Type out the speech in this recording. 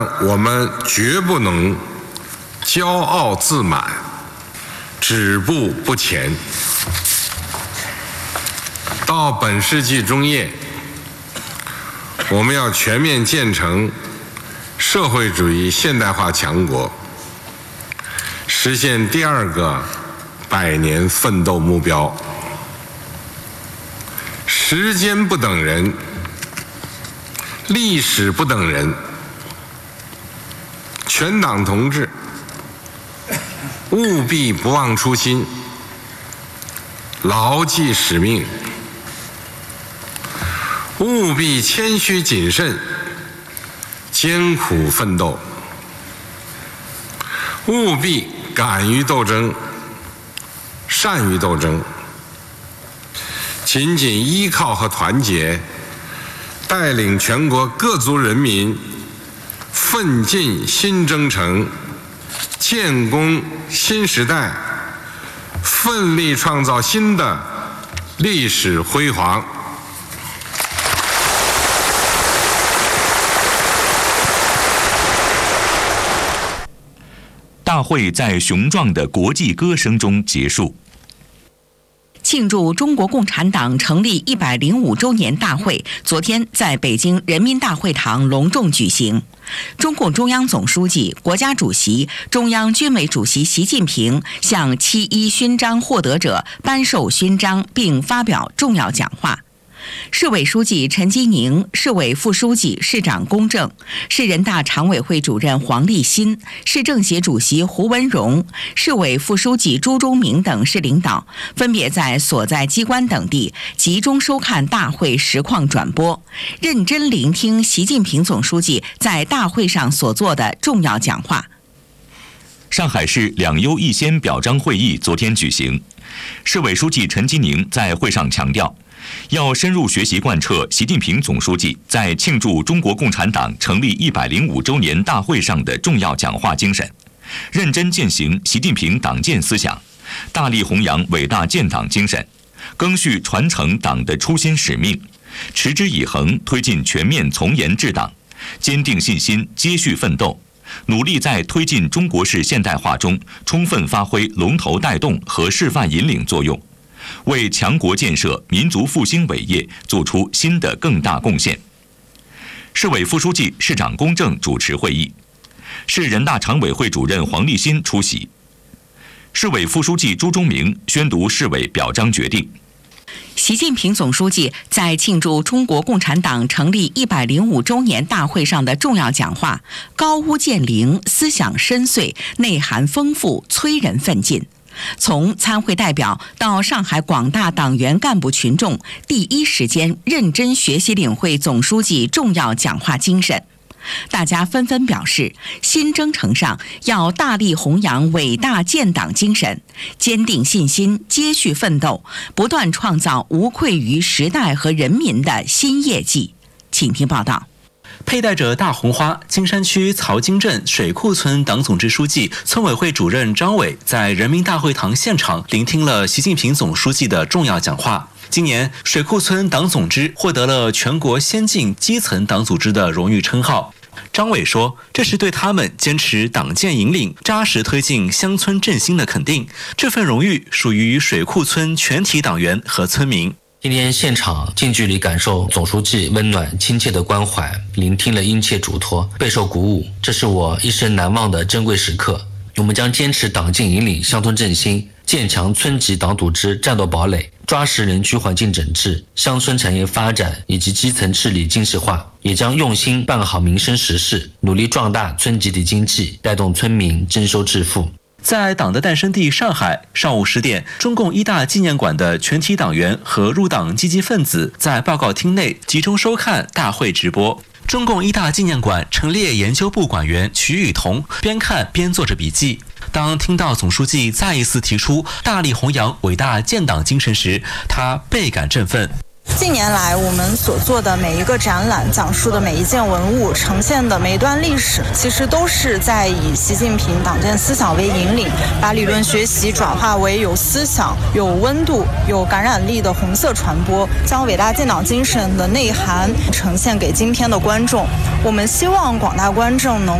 我们绝不能骄傲自满，止步不前。到本世纪中叶，我们要全面建成社会主义现代化强国，实现第2个100年奋斗目标。时间不等人，历史不等人。全党同志务必不忘初心，牢记使命，务必谦虚谨慎，艰苦奋斗，务必敢于斗争，善于斗争，紧紧依靠和团结，带领全国各族人民奋进新征程，建功新时代，奋力创造新的历史辉煌。 大会在雄壮的国际歌声中结束。 庆祝中国共产党成立105周年大会昨天在北京人民大会堂隆重举行。中共中央总书记、国家主席、中央军委主席习近平向7·1勋章获得者颁授勋章并发表重要讲话。市委书记陈吉宁、市委副书记、市长龚正、市人大常委会主任黄立新、市政协主席胡文荣、市委副书记朱忠明等市领导分别在所在机关等地集中收看大会实况转播，认真聆听习近平总书记在大会上所做的重要讲话。 上海市2优1先表彰会议昨天举行，市委书记陈吉宁在会上强调，要深入学习贯彻习近平总书记在庆祝中国共产党成立105周年大会上的重要讲话精神，认真践行习近平党建思想，大力弘扬伟大建党精神，赓续传承党的初心使命，持之以恒推进全面从严治党，坚定信心，接续奋斗，努力在推进中国式现代化中充分发挥龙头带动和示范引领作用，为强国建设、民族复兴伟业做出新的更大贡献。市委副书记、市长龚正主持会议，市人大常委会主任黄立新出席。市委副书记朱忠明宣读市委表彰决定。 习近平总书记在庆祝中国共产党成立105周年大会上的重要讲话，高屋建瓴，思想深邃，内涵丰富，催人奋进。从参会代表到上海广大党员干部群众，第一时间认真学习领会总书记重要讲话精神。大家纷纷表示，新征程上要大力弘扬伟大建党精神，坚定信心，接续奋斗，不断创造无愧于时代和人民的新业绩。请听报道。 佩戴着大红花，金山区曹金镇水库村党总支书记、村委会主任张伟在人民大会堂现场聆听了习近平总书记的重要讲话。今年，水库村党总支获得了全国先进基层党组织的荣誉称号。张伟说，这是对他们坚持党建引领、扎实推进乡村振兴的肯定。这份荣誉属于水库村全体党员和村民。 今天现场近距离感受总书记温暖亲切的关怀，聆听了殷切嘱托，备受鼓舞，这是我一生难忘的珍贵时刻。我们将坚持党建引领、乡村振兴，建强村级党组织战斗堡垒，抓实人居环境整治、乡村产业发展以及基层治理精细化，也将用心办好民生实事，努力壮大村集体经济，带动村民增收致富。 在党的诞生地上海，上午10点，中共一大纪念馆的全体党员和入党积极分子在报告厅内集中收看大会直播。中共一大纪念馆陈列研究部馆员瞿雨桐边看边做着笔记。当听到总书记再一次提出大力弘扬伟大建党精神时，他倍感振奋。 近年来，我们所做的每一个展览，讲述的每一件文物，呈现的每一段历史，其实都是在以习近平党建思想为引领，把理论学习转化为有思想、有温度、有感染力的红色传播，将伟大建党精神的内涵呈现给今天的观众。我们希望广大观众能